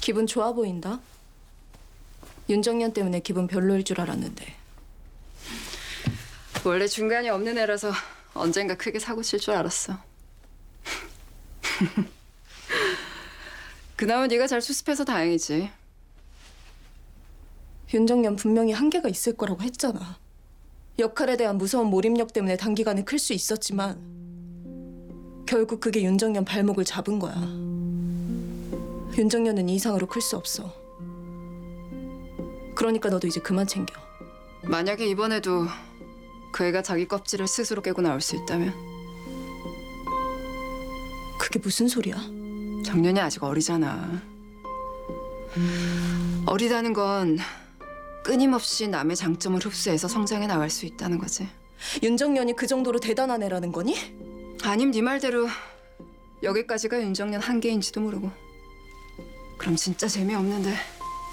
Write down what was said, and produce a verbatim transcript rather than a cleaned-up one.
기분 좋아 보인다. 윤정년 때문에 기분 별로일 줄 알았는데. 원래 중간이 없는 애라서 언젠가 크게 사고 칠 줄 알았어. 그나마 네가 잘 수습해서 다행이지. 윤정년 분명히 한계가 있을 거라고 했잖아. 역할에 대한 무서운 몰입력 때문에 단기간에 클 수 있었지만 결국 그게 윤정년 발목을 잡은 거야. 윤정년은 이 이상으로 클 수 없어. 그러니까 너도 이제 그만 챙겨. 만약에 이번에도 그 애가 자기 껍질을 스스로 깨고 나올 수 있다면? 그게 무슨 소리야? 정년이 아직 어리잖아. 어리다는 건 끊임없이 남의 장점을 흡수해서 성장해 나갈 수 있다는 거지. 윤정년이 그 정도로 대단한 애라는 거니? 아님 네 말대로 여기까지가 윤정년 한계인지도 모르고. 그럼 진짜 재미없는데.